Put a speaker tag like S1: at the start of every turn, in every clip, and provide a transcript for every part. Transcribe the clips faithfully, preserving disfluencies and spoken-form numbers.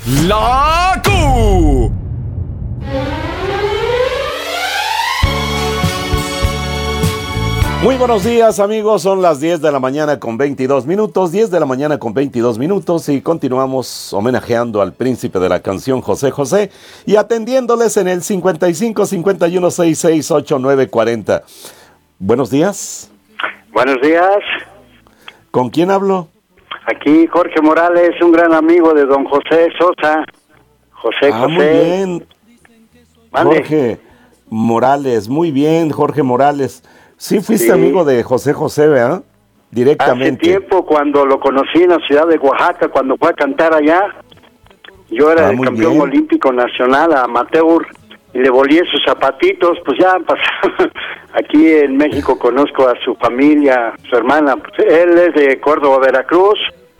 S1: La Q.
S2: Muy buenos días, amigos, son las diez de la mañana con veintidós minutos, diez de la mañana con veintidós minutos y continuamos homenajeando al príncipe de la canción José José y atendiéndoles en el cincuenta y cinco, cincuenta y uno, sesenta y seis, ochenta y nueve, cuarenta. Buenos días.
S3: Buenos días.
S2: ¿Con quién hablo?
S3: Aquí Jorge Morales, un gran amigo de don José Sosa. José
S2: Ah,
S3: José.
S2: muy bien.
S3: ¿Mande?
S2: Jorge Morales, muy bien, Jorge Morales. Sí, fuiste
S3: Sí.
S2: amigo de José José, ¿verdad? Directamente.
S3: Hace tiempo, cuando lo conocí en la ciudad de Oaxaca, cuando fue a cantar allá, yo era
S2: Ah,
S3: el
S2: muy
S3: campeón
S2: bien.
S3: olímpico nacional amateur y le volé sus zapatitos, pues ya pasó. Aquí en México conozco a su familia, su hermana, pues él es de Córdoba, Veracruz.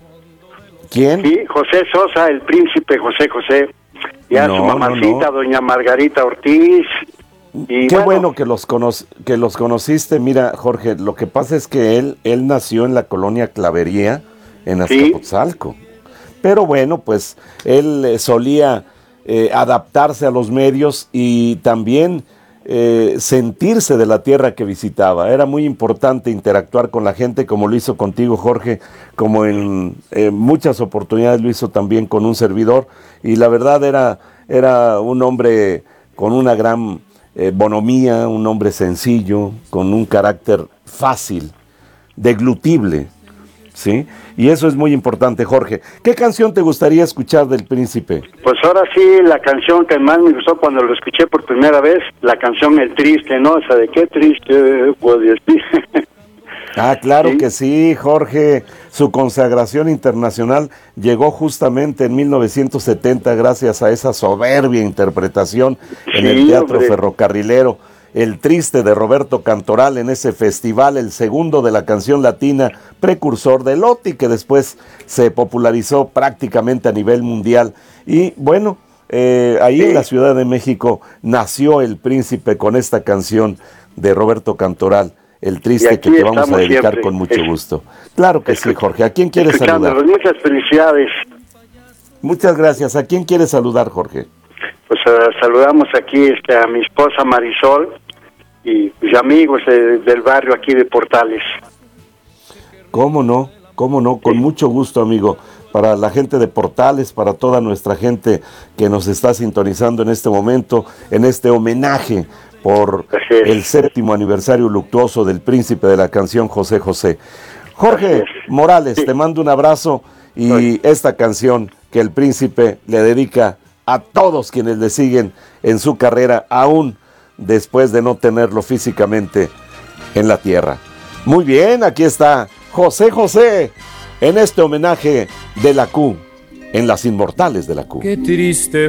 S2: ¿Quién?
S3: Sí, José Sosa, el príncipe José José. Ya
S2: No,
S3: su
S2: no,
S3: mamacita,
S2: no.
S3: doña Margarita Ortiz. Y
S2: Qué bueno,
S3: bueno,
S2: que los cono- que los conociste. Mira, Jorge, lo que pasa es que él, él nació en la colonia Clavería, en
S3: Sí.
S2: Azcapotzalco. Pero bueno, pues él eh, solía eh, adaptarse a los medios y también eh, sentirse de la tierra que visitaba. Era muy importante interactuar con la gente, como lo hizo contigo, Jorge, como en eh, muchas oportunidades lo hizo también con un servidor. Y la verdad era, era un hombre con una gran eh, bonomía, un hombre sencillo, con un carácter fácil, deglutible, ¿sí? Y eso es muy importante, Jorge. ¿Qué canción te gustaría escuchar del príncipe?
S3: pues ahora sí, la canción que más me gustó cuando lo escuché por primera vez, la canción El Triste, ¿no? O sea, de qué triste puede ser.
S2: Ah, claro
S3: Sí.
S2: que sí, Jorge. Su consagración internacional llegó justamente en mil novecientos setenta gracias a esa soberbia interpretación en
S3: Sí,
S2: el Teatro
S3: hombre.
S2: Ferrocarrilero. El Triste de Roberto Cantoral en ese festival, el segundo de la canción latina, precursor de Loti, que después se popularizó prácticamente a nivel mundial. Y bueno, eh, ahí
S3: Sí.
S2: en la Ciudad de México nació el príncipe con esta canción de Roberto Cantoral, El Triste,
S3: Y
S2: que
S3: aquí
S2: te vamos a
S3: estamos
S2: dedicar
S3: siempre.
S2: con mucho
S3: Es-
S2: gusto. Claro que sí,
S3: Escuch-
S2: Jorge. ¿A quién quieres saludar?
S3: Escuchándolos, muchas felicidades.
S2: Muchas gracias. ¿A quién quieres saludar, Jorge?
S3: Pues uh, saludamos aquí este, a mi esposa Marisol y mis amigos de- del barrio aquí de Portales.
S2: ¿Cómo no? ¿Cómo no? Con mucho gusto, amigo. Para la gente de Portales, para toda nuestra gente que nos está sintonizando en este momento, en este homenaje por
S3: Así es.
S2: el séptimo aniversario luctuoso del príncipe de la canción José José. Jorge
S3: Así es.
S2: Morales,
S3: Sí.
S2: te mando un abrazo y
S3: Oye.
S2: esta canción que el príncipe le dedica a todos quienes le siguen en su carrera, aún después de no tenerlo físicamente en la tierra. Muy bien, aquí está José José en este homenaje de la Q, en las inmortales de la Q.
S1: Qué triste